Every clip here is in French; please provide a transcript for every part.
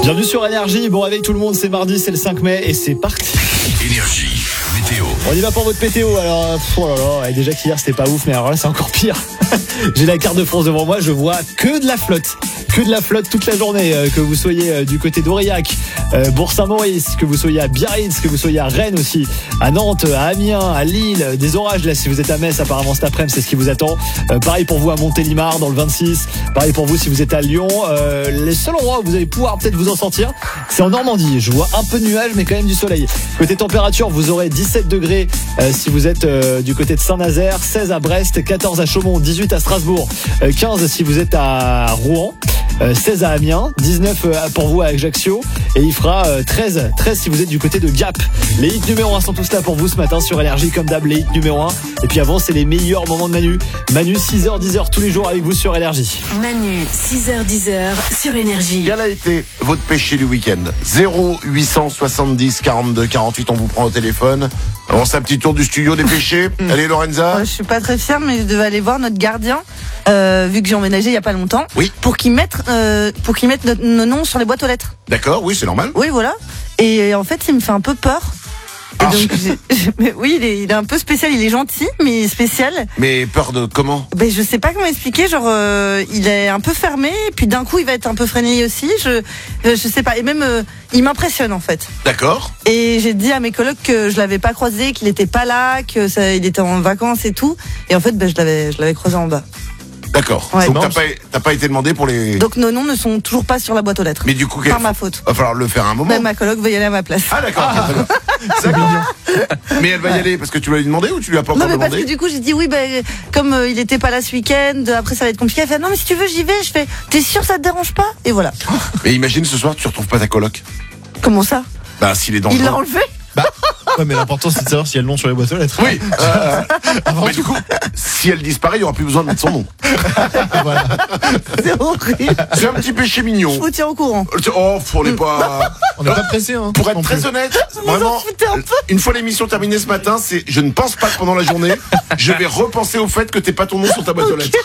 Bienvenue sur Énergie, bon réveil tout le monde, c'est mardi, c'est le 5 mai et c'est parti. Énergie, météo. On y va pour votre météo, alors oh là là, déjà qu'hier c'était pas ouf, mais alors là c'est encore pire. J'ai la carte de France devant moi, je vois que de la flotte toute la journée, que vous soyez du côté d'Aurillac, Bourg-Saint-Maurice, que vous soyez à Biarritz, que vous soyez à Rennes aussi, à Nantes, à Amiens, à Lille, des orages là si vous êtes à Metz apparemment cet après-midi c'est ce qui vous attend. Pareil pour vous à Montélimar dans le 26, pareil pour vous si vous êtes à Lyon. Les seuls endroits où vous allez pouvoir peut-être vous en sortir, c'est en Normandie. Je vois un peu de nuages mais quand même du soleil. Côté température, vous aurez 17 degrés si vous êtes du côté de Saint-Nazaire, 16 à Brest, 14 à Chaumont, 18 à Strasbourg, 15 si vous êtes à Rouen, 16 à Amiens, 19 pour vous à Ajaccio et il fera 13 si vous êtes du côté de Gap. Les hits numéro 1 sont tous là pour vous ce matin sur Énergie comme d'hab, les hits numéro 1. Et puis avant c'est les meilleurs moments de Manu. Manu 6h 10h tous les jours avec vous sur Énergie. Manu 6h 10h sur Énergie. Quel a été votre péché du week-end? 0870 42 48, on vous prend au téléphone. On un petit tour du studio des péchés. Allez Lorenza. Je suis pas très fière, mais je devais aller voir notre gardien, vu que j'ai emménagé il y a pas longtemps. Oui. Pour qu'il mette nos noms sur les boîtes aux lettres. D'accord, oui, c'est normal. Oui, voilà. Et en fait, il me fait un peu peur. Et donc, mais oui, il est un peu spécial. Il est gentil, mais spécial. Mais peur de comment? Ben, je sais pas comment expliquer. Genre, il est un peu fermé, et puis d'un coup, il va être un peu freiné aussi. Je sais pas. Et même, il m'impressionne en fait. D'accord. Et j'ai dit à mes colocs que je l'avais pas croisé, qu'il était pas là, il était en vacances et tout. Et en fait, ben, je l'avais croisé en bas. D'accord. Ouais. Donc t'as pas été demandé pour les. Donc nos noms ne sont toujours pas sur la boîte aux lettres. Mais du coup, par ma faute. Va falloir le faire un moment. Même ma coloc va y aller à ma place. Ah d'accord. C'est mignon. Mais elle va y aller parce que tu lui as demandé ou tu lui as pas encore Non mais demandé? parce que du coup j'ai dit oui, ben comme il était pas là ce week-end, après ça va être compliqué. Elle fait non mais si tu veux j'y vais. Je fais t'es sûr ça te dérange pas? Et voilà. Mais imagine ce soir tu retrouves pas ta coloc. Comment ça? Bah s'il est dans Il le l'a vin. enlevé? Ouais mais l'important c'est de savoir s'il y a le nom sur les boîtes aux lettres. Oui. Mais du coup, si elle disparaît, il y aura plus besoin de mettre son nom. Voilà. C'est horrible. C'est un petit péché mignon. Je vous tiens au courant. Oh, on n'est pas. On n'est pas pressé hein. Pour être très honnête, vraiment, une fois l'émission terminée ce matin, je ne pense pas que pendant la journée, je vais repenser au fait que t'aies pas ton nom sur ta boîte aux lettres.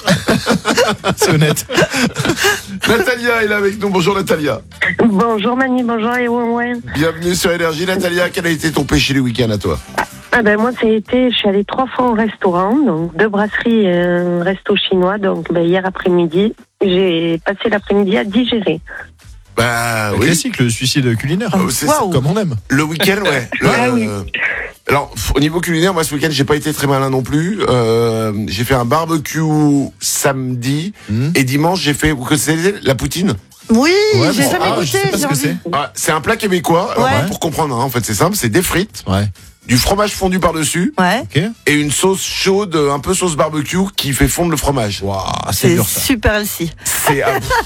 C'est honnête. Natalia est là avec nous. Bonjour Natalia. Bonjour Manu, bonjour et ouais. Bienvenue sur Énergie. Natalia, quel a été ton péché du week-end à toi? Ah ben moi je suis allée 3 fois au restaurant, donc 2 brasseries et un resto chinois. Donc hier après-midi, j'ai passé l'après-midi à digérer. Bah oui. Classique, le suicide culinaire. C'est Waouh. Comme on aime. le week-end, ouais. Oui. Alors, au niveau culinaire, moi ce week-end, j'ai pas été très malin non plus. J'ai fait un barbecue samedi et dimanche, j'ai fait, vous connaissez la poutine? Oui, Ouais, j'ai bon, jamais je goûté. sais pas ce que c'est. Ah, c'est un plat québécois. Alors, Ouais. pour comprendre, hein, en fait, c'est simple, c'est des frites, Ouais. du fromage fondu par-dessus Ouais. Ok. et une sauce chaude, un peu sauce barbecue qui fait fondre le fromage. Waouh, c'est C'est dur ça. super healthy. C'est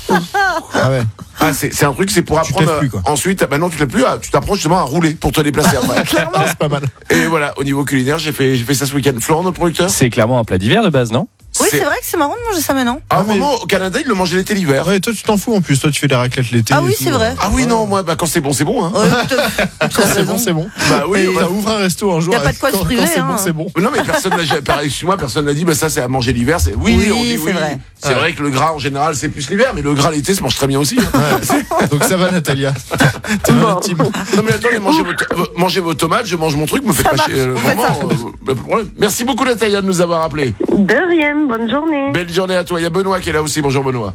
Ah ouais. c'est un truc, c'est pour Tu te apprendre lèves plus, quoi. ensuite. Bah non, tu te lèves plus. Tu t'apprends justement à rouler pour te déplacer après. Ah, c'est pas mal. Et voilà, au niveau culinaire, j'ai fait ça ce week-end. Florent, notre producteur. C'est clairement un plat d'hiver de base, non? Oui, c'est vrai que c'est marrant de manger ça maintenant. À un mais- moment, au Canada, ils le mangeaient l'été, l'hiver. Ouais, toi tu t'en fous en plus, toi tu fais des raclettes l'été. Ah et oui, tout. c'est vrai. Ah oui, non, moi, bah, quand c'est bon, hein. Ouais, Quand c'est bon, c'est bon. Bah oui, Et ouais. t'as ouvert un resto un jour. Y a pas de quoi se quand priver, c'est hein. bon, c'est bon. Non, mais personne excuse-moi, personne n'a dit, bah ça, c'est à manger l'hiver. Oui, Oui, on dit c'est oui. vrai. C'est vrai que le gras, en général, c'est plus l'hiver, mais le gras l'été, ça mange très bien aussi. hein. Donc ça va Natalia. T'es dans notre team. Non, mais attendez, mangez vos tomates, je mange mon truc, me faites pas chier. Vraiment, pas de problème. Merci beaucoup, Natalia, de nous avoir appelés. De rien, bonne journée. Belle journée à toi. Il y a Benoît qui est là aussi. Bonjour, Benoît.